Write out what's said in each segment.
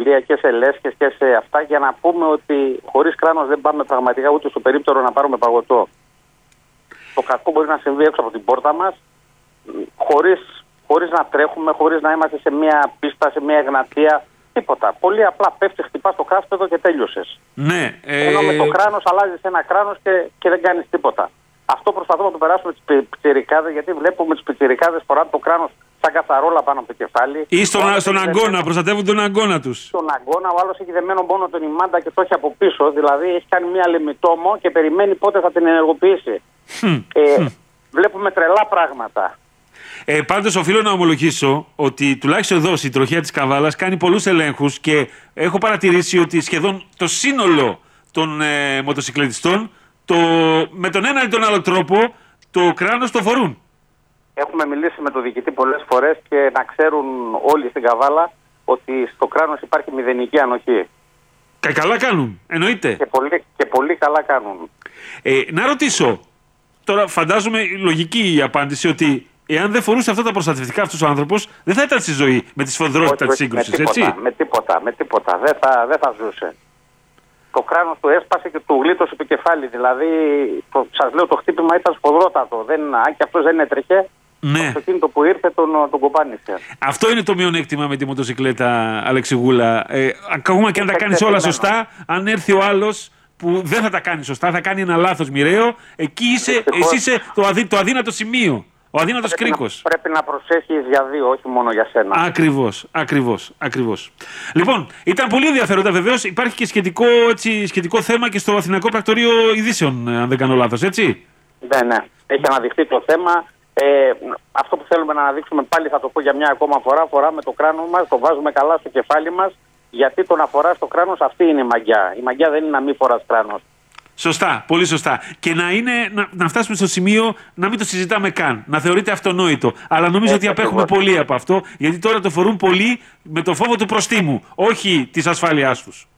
ηλιακές ελέσκες και σε αυτά, για να πούμε ότι χωρίς κράνος δεν πάμε πραγματικά ούτε στο περίπτερο να πάρουμε παγωτό. Το κακό μπορεί να συμβεί έξω από την πόρτα μας, χωρίς να τρέχουμε, χωρίς να είμαστε σε μια πίστα, σε μια εγνατία, τίποτα. Πολύ απλά πέφτει, χτυπάς το κάσπεδο και τέλειωσες. Ναι. Ενώ με το κράνος αλλάζεις ένα κράνος και δεν κάνεις τίποτα. Αυτό προσπαθούμε να το περάσουμε τις πιτσιρικάδες, γιατί βλέπουμε τις πιτσιρικάδες φοράνε το κράνος σαν καθαρόλα πάνω από το κεφάλι. Ή στον αγκώνα, προστατεύουν τον αγκώνα τους. Στον αγκώνα, ο άλλος έχει δεμένο μόνο τον ημάντα και το έχει από πίσω. Δηλαδή έχει κάνει μια λεμιτόμο και περιμένει πότε θα την ενεργοποιήσει. Βλέπουμε τρελά πράγματα. Πάντως οφείλω να ομολογήσω ότι τουλάχιστον εδώ η τροχέα της Καβάλας κάνει πολλούς ελέγχους και έχω παρατηρήσει ότι σχεδόν το σύνολο των μοτοσυκλετιστών με τον ένα ή τον άλλο τρόπο το κράνος το φορούν. Έχουμε μιλήσει με τον διοικητή πολλές φορές και να ξέρουν όλοι στην Καβάλα ότι στο κράνος υπάρχει μηδενική ανοχή. Καλά κάνουν, εννοείται. Και πολύ καλά κάνουν. Να ρωτήσω, τώρα φαντάζομαι λογική η απάντηση ότι εάν δεν φορούσε αυτά τα προστατευτικά αυτός ο άνθρωπος, δεν θα ήταν στη ζωή με τη σφοδρότητα της σύγκρουσης, έτσι. Με τίποτα. Δεν θα ζούσε. Το κράνος του έσπασε και του γλίτωσε το κεφάλι. Δηλαδή, σας λέω, το χτύπημα ήταν σφοδρότατο. Αν και αυτός δεν έτρεχε, ναι. Το αυτοκίνητο που ήρθε τον κοπάνισε. Αυτό είναι το μειονέκτημα με τη μοτοσυκλέτα, Αλεξιγούλα. Ακόμα και αν τα κάνεις όλα σωστά, αν έρθει ο άλλος που δεν θα τα κάνει σωστά, θα κάνει ένα λάθος μοιραίο, εκεί εσύ είσαι το αδύνατο σημείο. Ο αδύνατος κρίκος. Πρέπει να προσέχεις για δύο, όχι μόνο για σένα. Ακριβώς. Λοιπόν, ήταν πολύ ενδιαφέροντα. Βεβαίως υπάρχει και σχετικό θέμα και στο Αθηναϊκό Πρακτορείο Ειδήσεων, αν δεν κάνω λάθος, έτσι. Ναι. Έχει αναδειχθεί το θέμα. Αυτό που θέλουμε να αναδείξουμε, πάλι θα το πω για μια ακόμα φορά, φοράμε το κράνο μας, το βάζουμε καλά στο κεφάλι μας, γιατί το να φοράς το κράνος, αυτή είναι η μαγιά. Η μαγιά δεν είναι να μην φοράς κράνος. Σωστά, πολύ σωστά. Και να φτάσουμε στο σημείο να μην το συζητάμε καν. Να θεωρείται αυτονόητο. Αλλά νομίζω ότι απέχουμε πολύ από αυτό, γιατί τώρα το φορούν πολύ με το φόβο του προστίμου, όχι της ασφάλειάς τους.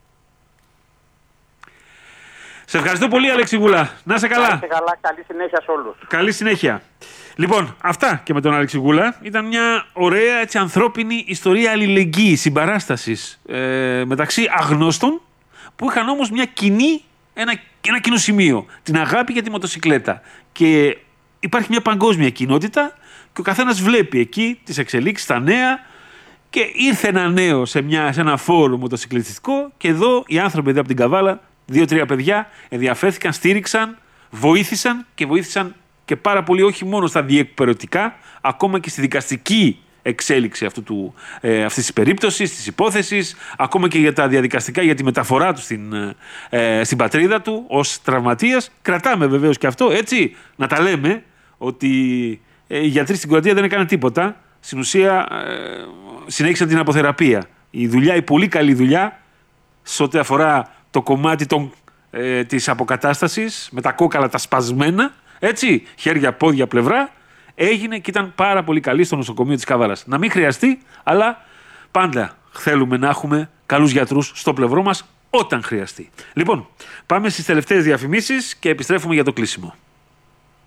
Σε ευχαριστώ πολύ, Αλεξιγούλα. Να είσαι καλά. Να είσαι καλά. Καλή συνέχεια σε όλους. Καλή συνέχεια. Λοιπόν, αυτά και με τον Αλεξιγούλα. Ήταν μια ωραία έτσι, ανθρώπινη ιστορία αλληλεγγύης, συμπαράστασης μεταξύ αγνώστων που είχαν όμως ένα κοινό σημείο. Την αγάπη για τη μοτοσυκλέτα. Και υπάρχει μια παγκόσμια κοινότητα και ο καθένας βλέπει εκεί τις εξελίξεις, τα νέα. Και ήρθε ένα νέο σε ένα φόρουμ μοτοσυκλετιστικό και εδώ οι άνθρωποι εδώ από την Καβάλα, 2-3 παιδιά, ενδιαφέρθηκαν, στήριξαν, βοήθησαν και πάρα πολύ, όχι μόνο στα διεκπαιρεωτικά, ακόμα και στη δικαστική εξέλιξη αυτής της περίπτωσης, της υπόθεσης, ακόμα και για τα διαδικαστικά, για τη μεταφορά του στην πατρίδα του ως τραυματίας. Κρατάμε βεβαίως και αυτό, έτσι, να τα λέμε ότι οι γιατροί στην Κροατία δεν έκαναν τίποτα. Στην ουσία συνέχισαν την αποθεραπεία. Η πολύ καλή δουλειά σε ό,τι αφορά το κομμάτι της αποκατάστασης με τα κόκαλα τα σπασμένα, έτσι, χέρια, πόδια, πλευρά, έγινε και ήταν πάρα πολύ καλή στο νοσοκομείο της Καβάλας. Να μην χρειαστεί, αλλά πάντα θέλουμε να έχουμε καλούς γιατρούς στο πλευρό μας όταν χρειαστεί. Λοιπόν, πάμε στις τελευταίες διαφημίσεις και επιστρέφουμε για το κλείσιμο.